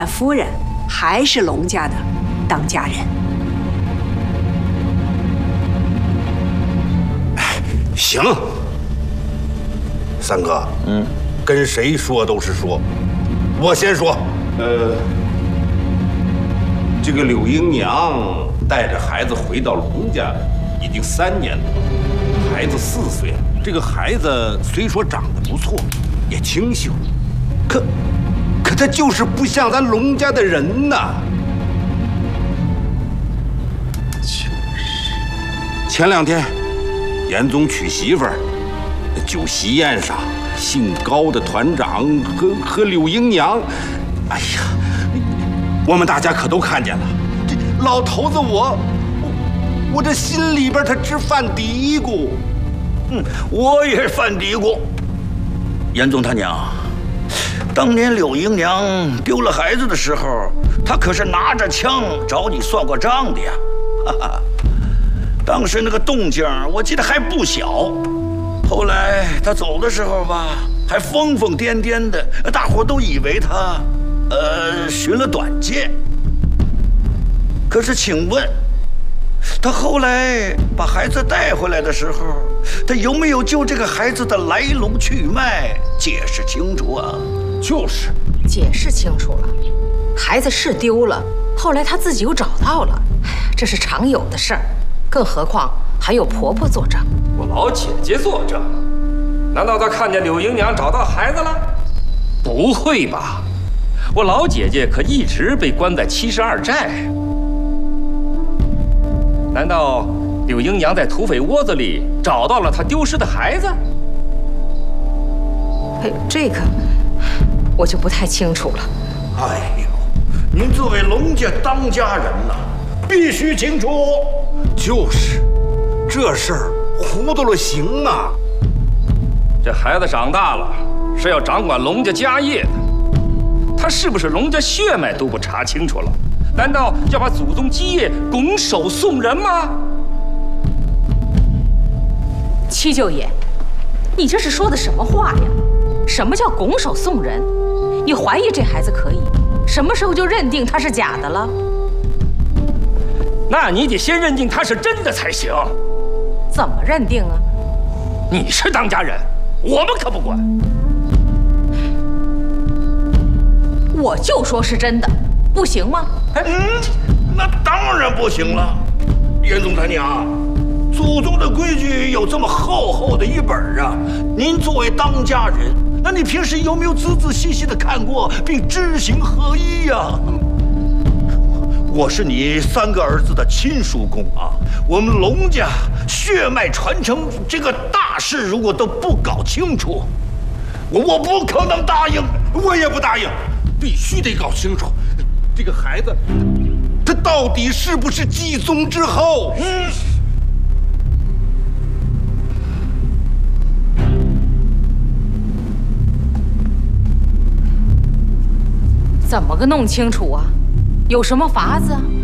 夫人还是龙家的当家人。 行，三哥，跟谁说都是说，我先说。这个柳英娘带着孩子回到龙家，已经3年多了，孩子4岁了。这个孩子虽说长得不错，也清秀，可他就是不像咱龙家的人呐。前2天，严总娶媳妇儿，酒席宴上，姓高的团长和柳英娘，哎呀，我们大家可都看见了。这老头子我这心里边他直犯嘀咕。 我也犯嘀咕。严总他娘，当年柳英娘丢了孩子的时候，她可是拿着枪找你算过账的呀。当时那个动静我记得还不小。后来她走的时候吧，还疯疯癫癫的，大伙都以为她寻了短见。可是请问，她后来把孩子带回来的时候，她有没有就这个孩子的来龙去脉解释清楚啊？ 就是解释清楚了，孩子是丢了，后来她自己又找到了，这是常有的事儿，更何况还有婆婆作证。 我老姐姐作证，难道她看见柳英娘找到孩子了？不会吧，我老姐姐可一直被关在72寨。难道柳英娘在土匪窝子里找到了她丢失的孩子？ 这个我就不太清楚了。 哎呦，您作为龙家当家人呐，必须清楚。 就是这事儿糊涂了行啊！ 这孩子长大了是要掌管龙家家业的，他是不是龙家血脉都不查清楚了，难道要把祖宗基业拱手送人吗？ 七舅爷，你这是说的什么话呀？什么叫拱手送人？你怀疑这孩子可以，什么时候就认定他是假的了？ 那你得先认定他是真的才行。 怎么认定啊？ 你是当家人，我们可不管。 我就说是真的，不行吗？ 那当然不行了。严总他娘，祖宗的规矩有这么厚厚的一本啊！您作为当家人，那你平时有没有仔仔细细的看过并知行合一呀？我是你3个儿子的亲叔公啊，我们龙家血脉传承这个大事，如果都不搞清楚，我不可能答应。 我也不答应，必须得搞清楚，这个孩子他到底是不是继宗之后。 怎么个弄清楚啊？有什么法子啊？